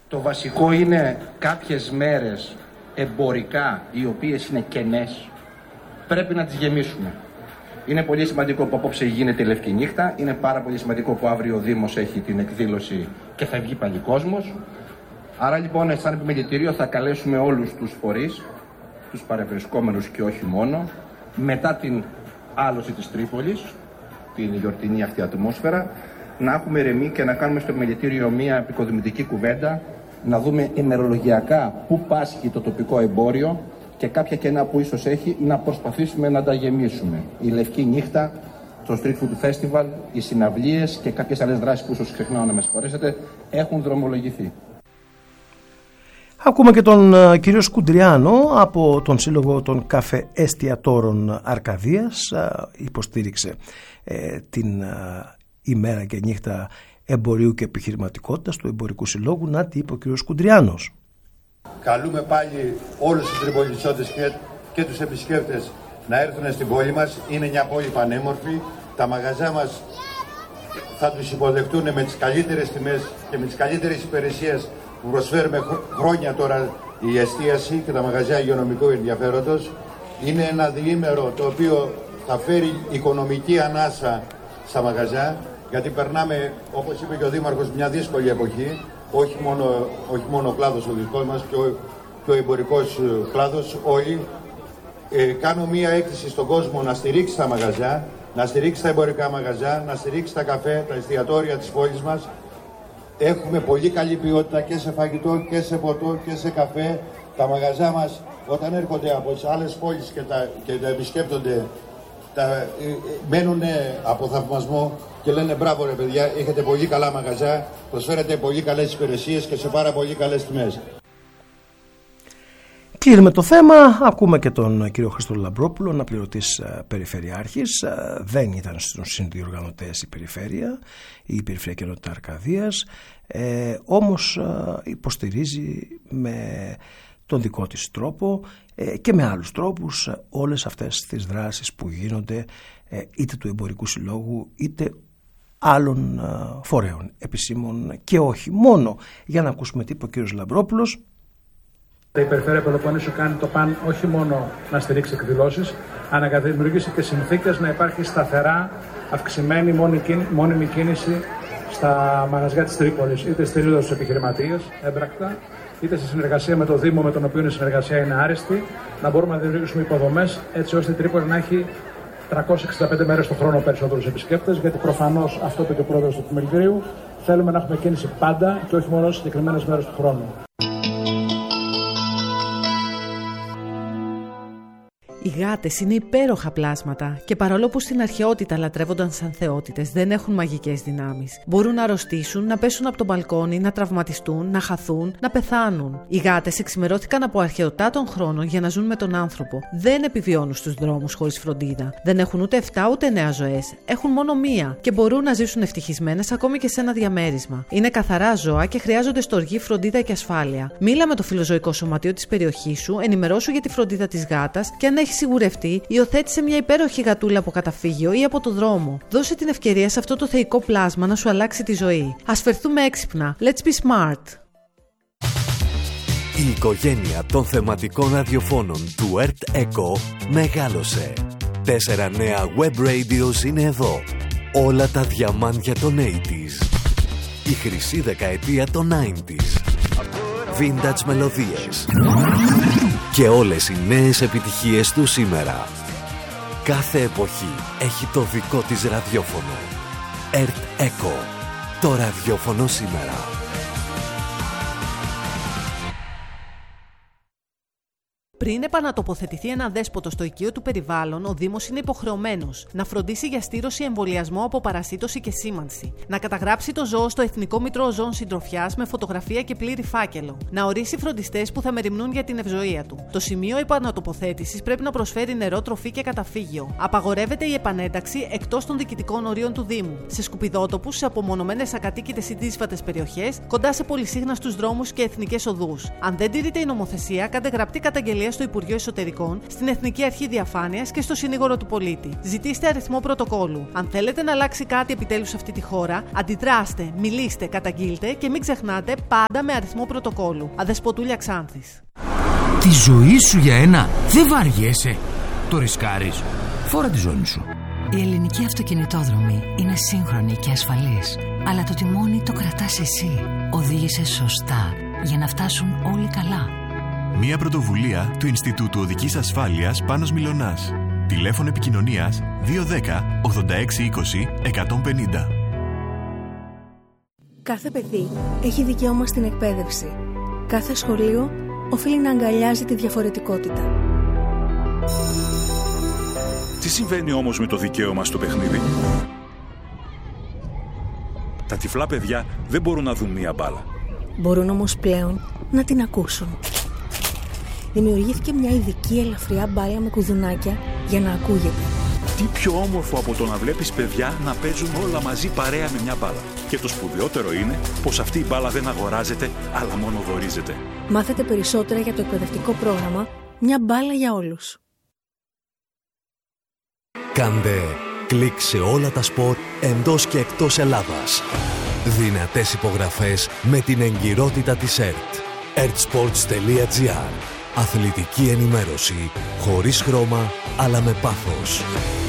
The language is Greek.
Το βασικό είναι κάποιες μέρες εμπορικά, οι οποίες είναι κενές, πρέπει να τις γεμίσουμε. Είναι πολύ σημαντικό που απόψε γίνεται η Λευκή Νύχτα, είναι πάρα πολύ σημαντικό που αύριο ο Δήμος έχει την εκδήλωση και θα βγει πάλι κόσμος. Άρα λοιπόν, σαν επιμελητήριο θα καλέσουμε όλους τους φορείς, τους παρευρισκόμενους και όχι μόνο, μετά την άλωση της Τρίπολης, την γιορτινή αυτή ατμόσφαιρα, να έχουμε ηρεμία και να κάνουμε στο επιμελητήριο μια επικοδομητική κουβέντα, να δούμε ημερολογιακά πού πάσχει το τοπικό εμπόριο και κάποια κενά που ίσως έχει, να προσπαθήσουμε να τα γεμίσουμε. Η Λευκή Νύχτα, το Street Food Festival, οι συναυλίες και κάποιες άλλες δράσεις που ίσως ξεχνάω να με συγχωρέσετε, έχουν δρομολογηθεί. Ακούμε και τον κύριο Σκουντριάνο από τον Σύλλογο των Καφέ Εστιατόρων Αρκαδίας. Υποστήριξε την ημέρα και νύχτα εμπορίου και επιχειρηματικότητας του Εμπορικού Συλλόγου. Να τι είπε ο κύριος Σκουντριάνος. Καλούμε πάλι όλους τους τριπολιτσότες και τους επισκέπτες να έρθουν στην πόλη μας. Είναι μια πόλη πανέμορφη. Τα μαγαζιά μας θα τους υποδεχτούν με τις καλύτερες τιμές και με τις καλύτερες υπηρεσίες που προσφέρουμε χρόνια τώρα η εστίαση και τα μαγαζιά υγειονομικού ενδιαφέροντος. Είναι ένα διήμερο το οποίο θα φέρει οικονομική ανάσα στα μαγαζιά, γιατί περνάμε, όπως είπε και ο Δήμαρχος, μια δύσκολη εποχή. Όχι μόνο ο κλάδος ο δικός μας και ο εμπορικός κλάδος, όλοι. Κάνω μια έκκληση στον κόσμο να στηρίξει τα μαγαζιά, να στηρίξει τα εμπορικά μαγαζιά, να στηρίξει τα καφέ, τα εστιατόρια της πόλης μας. Έχουμε πολύ καλή ποιότητα και σε φαγητό και σε ποτό και σε καφέ. Τα μαγαζιά μας, όταν έρχονται από τις άλλες πόλεις και τα επισκέπτονται, μένουν από θαυμασμό και λένε μπράβο ρε παιδιά, έχετε πολύ καλά μαγαζιά, προσφέρετε πολύ καλές υπηρεσίες και σε πάρα πολύ καλές τιμές. Κλείνουμε το θέμα. Ακούμε και τον κύριο Χρήστο Λαμπρόπουλο, αναπληρωτής περιφερειάρχης. Δεν ήταν στους συνδιοργανωτές η περιφέρεια, η Περιφερειακή Ενότητα Αρκαδίας, όμως υποστηρίζει με τον δικό της τρόπο και με άλλους τρόπους όλες αυτές τις δράσεις που γίνονται είτε του Εμπορικού Συλλόγου είτε άλλων φορέων, επισήμων και όχι μόνο. Για να ακούσουμε τι είπε ο κύριος Λαμπρόπουλος. Η Περιφέρεια Πελοποννήσου κάνει το παν όχι μόνο να στηρίξει εκδηλώσεις, αλλά να δημιουργήσει και συνθήκες να υπάρχει σταθερά αυξημένη μόνιμη κίνηση στα μαγαζιά της Τρίπολης, είτε στηρίζοντας τους επιχειρηματίες έμπρακτα, είτε σε συνεργασία με το Δήμο, με τον οποίο η συνεργασία είναι άριστη, να μπορούμε να δημιουργήσουμε υποδομές έτσι ώστε η Τρίπολη να έχει 365 μέρες το χρόνο περισσότερους επισκέπτες, γιατί προφανώς, αυτό είπε και ο πρόεδρος του Επιμελητηρίου, θέλουμε να έχουμε κίνηση πάντα και όχι μόνο σε συγκεκριμένες μέρες του χρόνου. Οι γάτες είναι υπέροχα πλάσματα και παρόλο που στην αρχαιότητα λατρεύονταν σαν θεότητες, δεν έχουν μαγικές δυνάμεις. Μπορούν να αρρωστήσουν, να πέσουν από το μπαλκόνι, να τραυματιστούν, να χαθούν, να πεθάνουν. Οι γάτες εξημερώθηκαν από αρχαιοτά των χρόνων για να ζουν με τον άνθρωπο. Δεν επιβιώνουν στους δρόμους χωρίς φροντίδα. Δεν έχουν ούτε 7 ούτε 9 ζωές. Έχουν μόνο μία και μπορούν να ζήσουν ευτυχισμένες ακόμη και σε ένα διαμέρισμα. Είναι καθαρά ζώα και χρειάζονται στοργή, φροντίδα και ασφάλεια. Μίλα με το φιλοζωικό σωματείο της περιοχής σου, ενημερώσου για τη φροντίδα της γάτας και αν έχει σιγουρευτεί, υιοθέτησε μια υπέροχη γατούλα από καταφύγιο ή από το δρόμο. Δώσε την ευκαιρία σε αυτό το θεϊκό πλάσμα να σου αλλάξει τη ζωή. Ας φερθούμε έξυπνα. Let's be smart. Η οικογένεια των θεματικών ραδιοφώνων του Earth Echo μεγάλωσε. 4 νέα web radios είναι εδώ. Όλα τα διαμάντια των 80s. Η χρυσή δεκαετία των 90s. Vintage μελωδίες. Και όλες οι νέες επιτυχίες του σήμερα. Κάθε εποχή έχει το δικό της ραδιόφωνο. Earth Echo. Το ραδιόφωνο σήμερα. Πριν επανατοποθετηθεί ένα δέσποτο στο οικείο του περιβάλλον, ο Δήμος είναι υποχρεωμένος να φροντίσει για στήρωση, εμβολιασμό από παρασίτωση και σήμανση, να καταγράψει το ζώο στο Εθνικό Μητρό Ζώων Συντροφιάς με φωτογραφία και πλήρη φάκελο, να ορίσει φροντιστές που θα μεριμνούν για την ευζοία του. Το σημείο επανατοποθέτησης πρέπει να προσφέρει νερό, τροφή και καταφύγιο. Απαγορεύεται η επανένταξη εκτός των διοικητικών ορίων του Δήμου, σε σκουπιδότοπους, σε απομονωμένες ακατοίκητες ή δύσβατες περιοχές, κοντά σε πολυσύχναστους δρόμους και εθνικές οδούς. Αν δεν τηρείται η νομοθεσία, κάντε γραπτή καταγγελία Αστυνομίας, στο Υπουργείο Εσωτερικών, στην Εθνική Αρχή Διαφάνειας και στο Συνήγορο του Πολίτη. Ζητήστε αριθμό πρωτοκόλλου. Αν θέλετε να αλλάξει κάτι επιτέλους σε αυτή τη χώρα, αντιδράστε, μιλήστε, καταγγείλτε και μην ξεχνάτε πάντα με αριθμό πρωτοκόλλου. Αδεσποτούλια Ξάνθης. Τη ζωή σου για ένα δεν βαριέσαι. Το ρισκάρεις. Φόρα τη ζώνη σου. Η ελληνική αυτοκινητόδρομη είναι σύγχρονη και ασφαλής, αλλά το τιμόνι το κρατάς εσύ. Οδήγησε σωστά για να φτάσουν όλοι καλά. Μια πρωτοβουλία του Ινστιτούτου Οδικής Ασφάλειας Πάνος Μιλωνάς. Τηλέφωνο επικοινωνίας 210 86 20 150. Κάθε παιδί έχει δικαίωμα στην εκπαίδευση. Κάθε σχολείο οφείλει να αγκαλιάζει τη διαφορετικότητα. Τι συμβαίνει όμως με το δικαίωμα στο παιχνίδι? Τα τυφλά παιδιά δεν μπορούν να δουν μία μπάλα. Μπορούν όμως πλέον να την ακούσουν. Δημιουργήθηκε μια ειδική ελαφριά μπάλα με κουδουνάκια για να ακούγεται. Τι πιο όμορφο από το να βλέπεις παιδιά να παίζουν όλα μαζί παρέα με μια μπάλα. Και το σπουδαιότερο είναι πως αυτή η μπάλα δεν αγοράζεται, αλλά μόνο δωρίζεται. Μάθετε περισσότερα για το εκπαιδευτικό πρόγραμμα «Μια μπάλα για όλους». Κάντε κλικ σε όλα τα σπορ εντός και εκτός Ελλάδας. Δυνατές υπογραφές με την εγκυρότητα της ΕΡΤ. ertsports.gr. Αθλητική ενημέρωση χωρίς χρώμα αλλά με πάθος.